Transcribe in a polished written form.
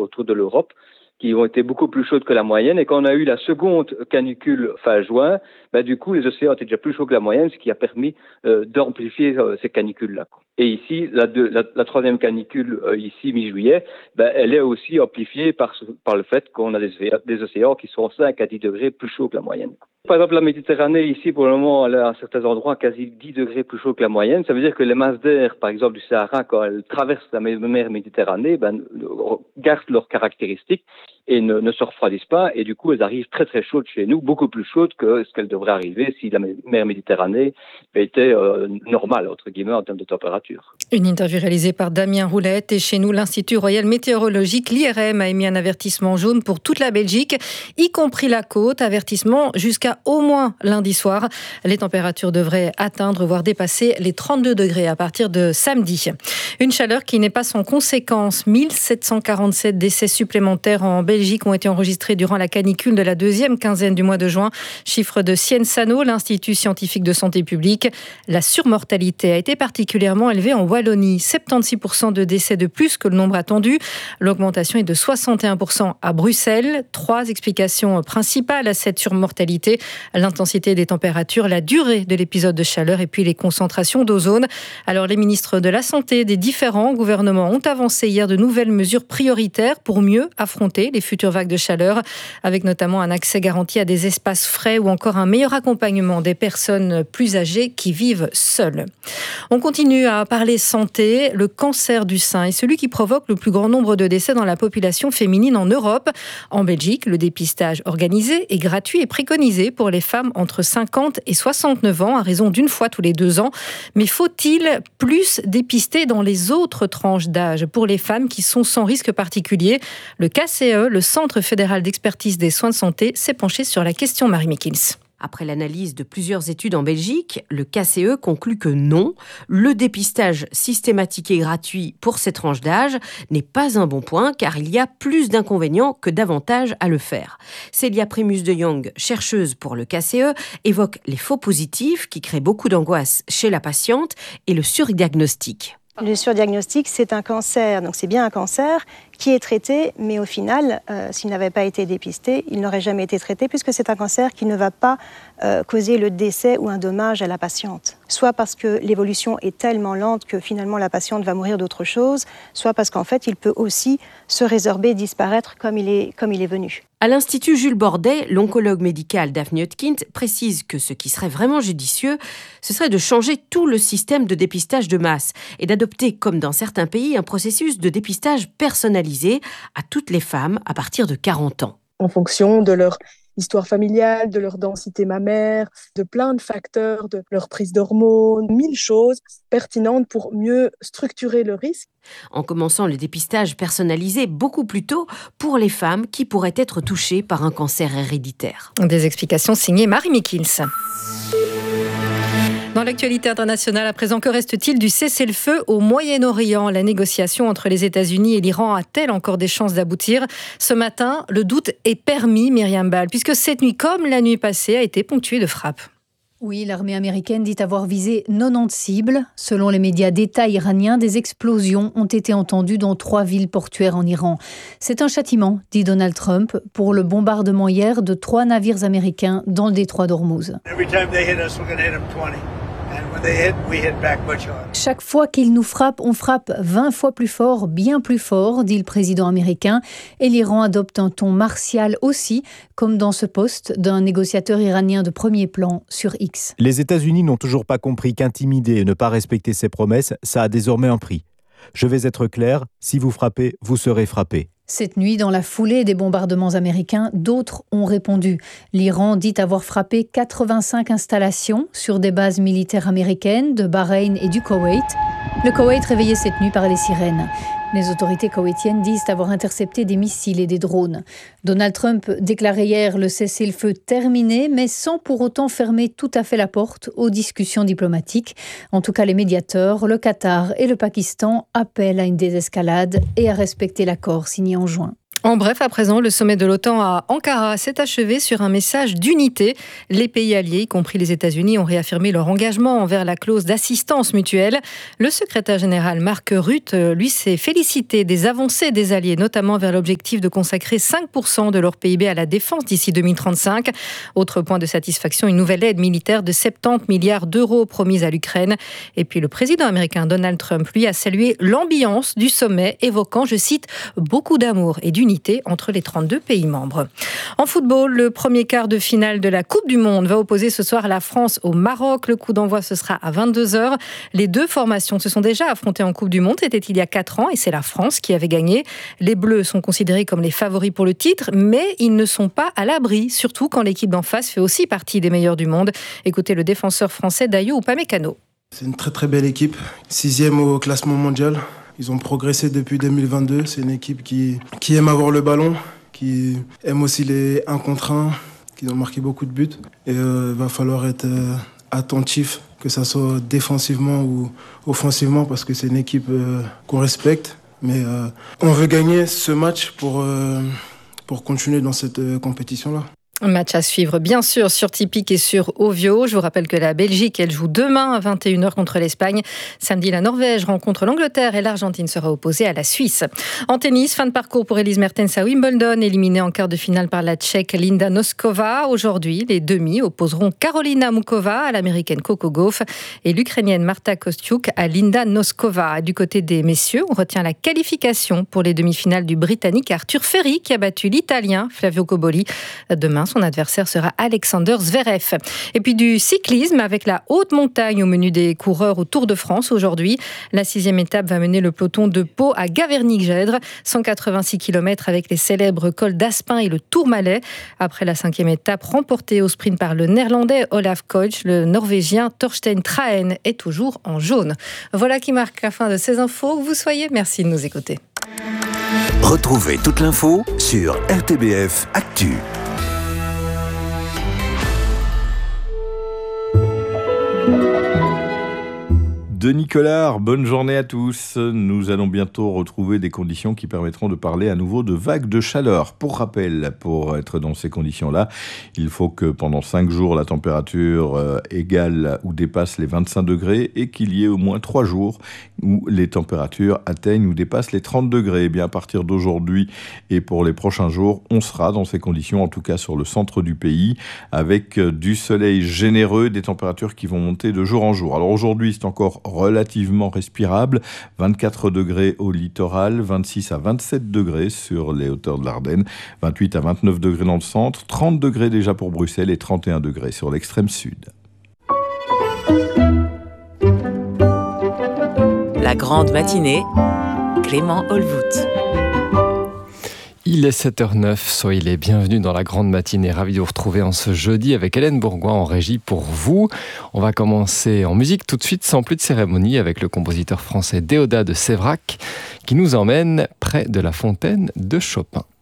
autour de l'Europe, qui ont été beaucoup plus chaudes que la moyenne. Et quand on a eu la seconde canicule fin juin, du coup, les océans étaient déjà plus chauds que la moyenne, ce qui a permis d'amplifier ces canicules-là. Et ici, la troisième canicule, ici, mi-juillet, elle est aussi amplifiée par le fait qu'on a des océans qui sont 5 à 10 degrés plus chauds que la moyenne. Par exemple, la Méditerranée, ici, pour le moment, elle est à certains endroits quasi 10 degrés plus chaud que la moyenne. Ça veut dire que les masses d'air, par exemple, du Sahara, quand elles traversent la mer Méditerranée, gardent leurs caractéristiques et ne se refroidissent pas. Et du coup, elles arrivent très, très chaudes chez nous, beaucoup plus chaudes que ce qu'elles devraient arriver si la mer Méditerranée était normale, entre guillemets, en termes de température. Une interview réalisée par Damien Roulette. Et chez nous, l'Institut Royal Météorologique, l'IRM, a émis un avertissement jaune pour toute la Belgique, y compris la côte. Avertissement jusqu'à au moins lundi soir. Les températures devraient atteindre, voire dépasser les 32 degrés à partir de samedi. Une chaleur qui n'est pas sans conséquence. 1747 décès supplémentaires en Belgique ont été enregistrés durant la canicule de la deuxième quinzaine du mois de juin. Chiffre de Sciensano, l'Institut scientifique de santé publique. La surmortalité a été particulièrement élevée en Wallonie. 76% de décès de plus que le nombre attendu. L'augmentation est de 61% à Bruxelles. 3 explications principales à cette surmortalité. L'intensité des températures, la durée de l'épisode de chaleur et puis les concentrations d'ozone. Alors les ministres de la Santé des différents gouvernements ont avancé hier de nouvelles mesures prioritaires pour mieux affronter les futures vagues de chaleur, avec notamment un accès garanti à des espaces frais ou encore un meilleur accompagnement des personnes plus âgées qui vivent seules. On continue à parler santé. Le cancer du sein est celui qui provoque le plus grand nombre de décès dans la population féminine en Europe. En Belgique, le dépistage organisé est gratuit et préconisé pour les femmes entre 50 et 69 ans, à raison d'une fois tous les 2 ans. Mais faut-il plus dépister dans les autres tranches d'âge pour les femmes qui sont sans risque particulier ? Le KCE, le Centre fédéral d'expertise des soins de santé, s'est penché sur la question. Marie Mikils. Après l'analyse de plusieurs études en Belgique, le KCE conclut que non, le dépistage systématique et gratuit pour ces tranches d'âge n'est pas un bon point car il y a plus d'inconvénients que d'avantages à le faire. Célia Primus de Jong, chercheuse pour le KCE, évoque les faux positifs qui créent beaucoup d'angoisse chez la patiente et le surdiagnostic. Le surdiagnostic, c'est un cancer, donc c'est bien un cancer qui est traité, mais au final, s'il n'avait pas été dépisté, il n'aurait jamais été traité puisque c'est un cancer qui ne va pas causer le décès ou un dommage à la patiente. Soit parce que l'évolution est tellement lente que finalement la patiente va mourir d'autre chose, soit parce qu'en fait, il peut aussi se résorber, disparaître comme il est venu. À l'Institut Jules Bordet, l'oncologue médical Daphne Hutkint précise que ce qui serait vraiment judicieux, ce serait de changer tout le système de dépistage de masse et d'adopter, comme dans certains pays, un processus de dépistage personnalisé à toutes les femmes à partir de 40 ans. En fonction de leur histoire familiale, de leur densité mammaire, de plein de facteurs, de leur prise d'hormones, 1000 choses pertinentes pour mieux structurer le risque. En commençant le dépistage personnalisé beaucoup plus tôt pour les femmes qui pourraient être touchées par un cancer héréditaire. Des explications signées Marie Mikils. Dans l'actualité internationale, à présent, que reste-t-il du cessez-le-feu au Moyen-Orient ? La négociation entre les États-Unis et l'Iran a-t-elle encore des chances d'aboutir ? Ce matin, le doute est permis, Myriam Ball, puisque cette nuit, comme la nuit passée, a été ponctuée de frappes. Oui, l'armée américaine dit avoir visé 90 cibles. Selon les médias d'État iraniens, des explosions ont été entendues dans 3 villes portuaires en Iran. C'est un châtiment, dit Donald Trump, pour le bombardement hier de 3 navires américains dans le détroit d'Ormuz. Chaque fois qu'ils nous frappent, on frappe 20 fois plus fort, bien plus fort, dit le président américain. Et l'Iran adopte un ton martial aussi, comme dans ce post d'un négociateur iranien de premier plan sur X. Les États-Unis n'ont toujours pas compris qu'intimider et ne pas respecter ses promesses, ça a désormais un prix. Je vais être clair, si vous frappez, vous serez frappé. Cette nuit, dans la foulée des bombardements américains, d'autres ont répondu. L'Iran dit avoir frappé 85 installations sur des bases militaires américaines de Bahreïn et du Koweït. Le Koweït réveillé cette nuit par les sirènes. Les autorités koweïtiennes disent avoir intercepté des missiles et des drones. Donald Trump déclarait hier le cessez-le-feu terminé, mais sans pour autant fermer tout à fait la porte aux discussions diplomatiques. En tout cas, les médiateurs, le Qatar et le Pakistan appellent à une désescalade et à respecter l'accord signé en juin. En bref, à présent, le sommet de l'OTAN à Ankara s'est achevé sur un message d'unité. Les pays alliés, y compris les États-Unis, ont réaffirmé leur engagement envers la clause d'assistance mutuelle. Le secrétaire général Mark Rutte, lui, s'est félicité des avancées des alliés, notamment vers l'objectif de consacrer 5% de leur PIB à la défense d'ici 2035. Autre point de satisfaction, une nouvelle aide militaire de 70 milliards d'euros promise à l'Ukraine. Et puis le président américain Donald Trump, lui, a salué l'ambiance du sommet, évoquant, je cite, beaucoup d'amour et d'unité entre les 32 pays membres. En football, le premier quart de finale de la Coupe du Monde va opposer ce soir la France au Maroc. Le coup d'envoi, ce sera à 22h. Les deux formations se sont déjà affrontées en Coupe du Monde. C'était il y a 4 ans et c'est la France qui avait gagné. Les Bleus sont considérés comme les favoris pour le titre, mais ils ne sont pas à l'abri, surtout quand l'équipe d'en face fait aussi partie des meilleurs du monde. Écoutez le défenseur français Dayot Upamecano. C'est une très très belle équipe, 6e au classement mondial. Ils ont progressé depuis 2022. C'est une équipe qui aime avoir le ballon, qui aime aussi les 1 contre 1, qui ont marqué beaucoup de buts. Et il va falloir être attentif, que ça soit défensivement ou offensivement, parce que c'est une équipe qu'on respecte. Mais on veut gagner ce match pour continuer dans cette compétition-là. Un match à suivre, bien sûr, sur Tipeee et sur Ovio. Je vous rappelle que la Belgique, elle joue demain à 21h contre l'Espagne. Samedi, la Norvège rencontre l'Angleterre et l'Argentine sera opposée à la Suisse. En tennis, fin de parcours pour Elise Mertens à Wimbledon, éliminée en quart de finale par la Tchèque Linda Noskova. Aujourd'hui, les demi opposeront Karolina Mukova à l'américaine Coco Gauff et l'Ukrainienne Marta Kostyuk à Linda Noskova. Du côté des messieurs, on retient la qualification pour les demi-finales du Britannique Arthur Ferry qui a battu l'Italien Flavio Cobolli. Demain, son adversaire sera Alexander Zverev. Et puis du cyclisme avec la haute montagne au menu des coureurs au Tour de France aujourd'hui. La 6e étape va mener le peloton de Pau à Gavernic-Gèdre. 186 km avec les célèbres cols d'Aspin et le Tourmalet. Après la 5e étape remportée au sprint par le néerlandais Olaf Koch, le norvégien Torstein Trahen est toujours en jaune. Voilà qui marque la fin de ces infos. Où vous soyez, merci de nous écouter. Retrouvez toute l'info sur RTBF Actu. Denis Collard, bonne journée à tous. Nous allons bientôt retrouver des conditions qui permettront de parler à nouveau de vagues de chaleur. Pour rappel, pour être dans ces conditions-là, il faut que pendant 5 jours, la température égale ou dépasse les 25 degrés et qu'il y ait au moins 3 jours où les températures atteignent ou dépassent les 30 degrés. Et bien à partir d'aujourd'hui et pour les prochains jours, on sera dans ces conditions, en tout cas sur le centre du pays, avec du soleil généreux, des températures qui vont monter de jour en jour. Alors aujourd'hui, c'est encore relativement respirable, 24 degrés au littoral, 26 à 27 degrés sur les hauteurs de l'Ardenne, 28 à 29 degrés dans le centre, 30 degrés déjà pour Bruxelles et 31 degrés sur l'extrême sud. La grande matinée, Clément Olvout. Il est 7h09, soyez les bienvenus dans la grande matinée. Ravi de vous retrouver en ce jeudi avec Hélène Bourgoin en régie pour vous. On va commencer en musique tout de suite sans plus de cérémonie avec le compositeur français Déodat de Séverac qui nous emmène près de la fontaine de Chopin.